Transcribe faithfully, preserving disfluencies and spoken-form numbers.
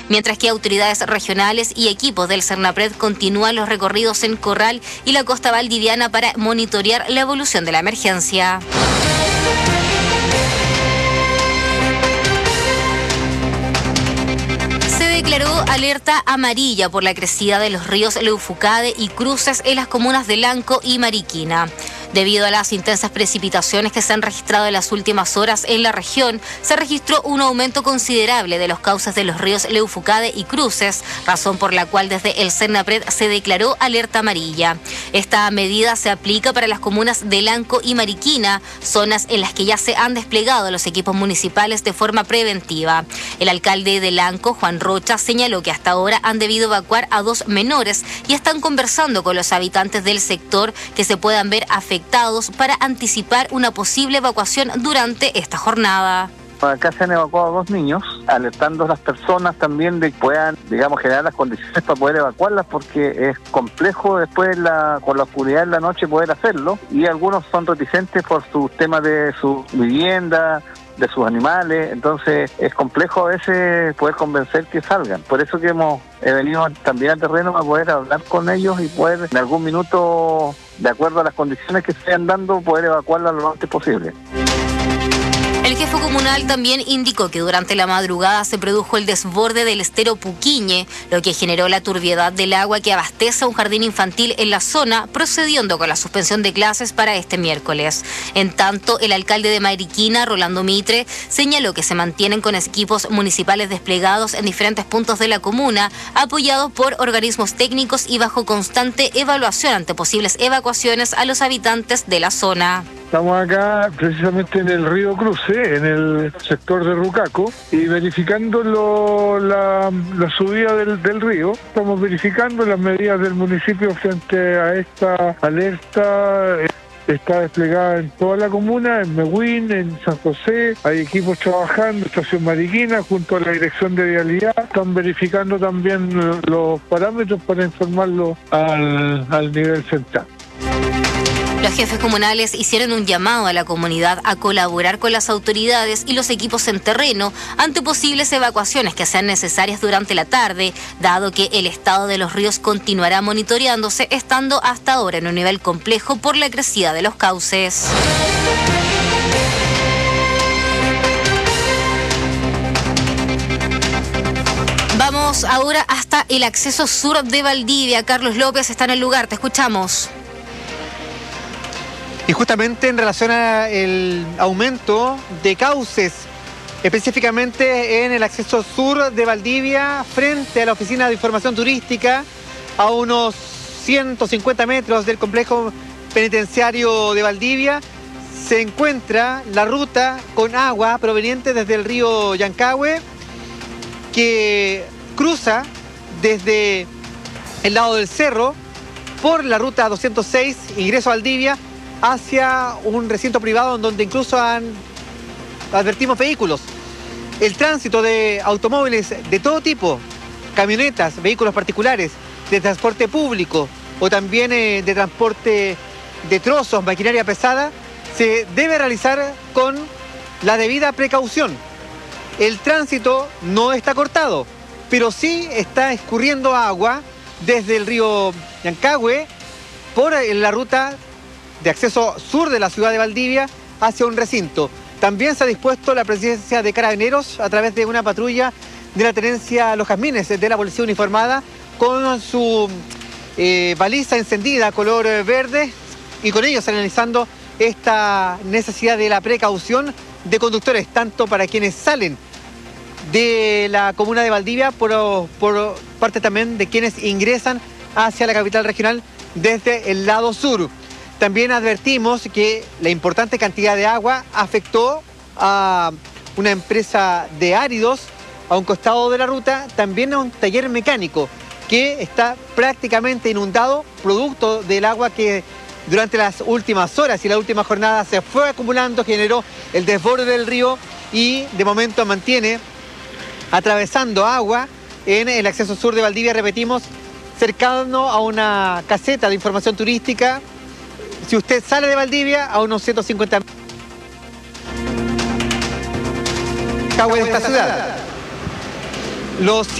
mientras que autoridades regionales y equipos del Sernapred continúan los recorridos en Corral y la costa valdiviana para monitorear la evolución de la emergencia. Se declaró alerta amarilla por la crecida de los ríos Leufucade y Cruces en las comunas de Lanco y Mariquina. Debido a las intensas precipitaciones que se han registrado en las últimas horas en la región, se registró un aumento considerable de los cauces de los ríos Leufucade y Cruces, razón por la cual desde el Sernapred se declaró alerta amarilla. Esta medida se aplica para las comunas de Lanco y Mariquina, zonas en las que ya se han desplegado los equipos municipales de forma preventiva. El alcalde de Lanco, Juan Rocha, señaló que hasta ahora han debido evacuar a dos menores y están conversando con los habitantes del sector que se puedan ver afectados para anticipar una posible evacuación durante esta jornada. Acá se han evacuado dos niños, alertando a las personas también de que puedan, digamos, generar las condiciones para poder evacuarlas, porque es complejo después la, con la oscuridad en la noche poder hacerlo, y algunos son reticentes por sus temas de su vivienda, de sus animales, entonces es complejo a veces poder convencer que salgan. Por eso que hemos he venido también al terreno para poder hablar con ellos y poder en algún minuto, de acuerdo a las condiciones que se vayan dando, poder evacuarlas lo antes posible. El jefe comunal también indicó que durante la madrugada se produjo el desborde del estero Puquiñe, lo que generó la turbiedad del agua que abastece a un jardín infantil en la zona, procediendo con la suspensión de clases para este miércoles. En tanto, el alcalde de Mariquina, Rolando Mitre, señaló que se mantienen con equipos municipales desplegados en diferentes puntos de la comuna, apoyados por organismos técnicos y bajo constante evaluación ante posibles evacuaciones a los habitantes de la zona. Estamos acá precisamente en el río Cruce, en el sector de Rucaco, y verificando lo, la, la subida del, del río. Estamos verificando las medidas del municipio frente a esta alerta. Está desplegada en toda la comuna, en Mehuín, en San José. Hay equipos trabajando, Estación Mariquina, junto a la Dirección de Vialidad. Están verificando también los parámetros para informarlo al, al nivel central. Los jefes comunales hicieron un llamado a la comunidad a colaborar con las autoridades y los equipos en terreno ante posibles evacuaciones que sean necesarias durante la tarde, dado que el estado de los ríos continuará monitoreándose, estando hasta ahora en un nivel complejo por la crecida de los cauces. Vamos ahora hasta el acceso sur de Valdivia. Carlos López está en el lugar, te escuchamos. Y justamente en relación al aumento de cauces, específicamente en el acceso sur de Valdivia, frente a la Oficina de Información Turística, a unos ciento cincuenta metros del complejo penitenciario de Valdivia, se encuentra la ruta con agua proveniente desde el río Yancahue, que cruza desde el lado del cerro por la ruta doscientos seis, ingreso a Valdivia, hacia un recinto privado en donde incluso han, advertimos vehículos. El tránsito de automóviles de todo tipo, camionetas, vehículos particulares, de transporte público o también eh, de transporte de trozos, maquinaria pesada, se debe realizar con la debida precaución. El tránsito no está cortado, pero sí está escurriendo agua desde el río Yancahue por la ruta de acceso sur de la ciudad de Valdivia hacia un recinto. También se ha dispuesto la presencia de carabineros a través de una patrulla de la tenencia Los Jazmines de la Policía Uniformada con su eh, baliza encendida color verde y con ellos analizando esta necesidad de la precaución de conductores, tanto para quienes salen de la comuna de Valdivia por, por parte también de quienes ingresan hacia la capital regional desde el lado sur. También advertimos que la importante cantidad de agua afectó a una empresa de áridos a un costado de la ruta, también a un taller mecánico que está prácticamente inundado, producto del agua que durante las últimas horas y la última jornada se fue acumulando, generó el desborde del río y de momento mantiene atravesando agua en el acceso sur de Valdivia, repetimos, cercano a una caseta de información turística. Si usted sale de Valdivia, a unos ciento cincuenta metros de esta ciudad. Los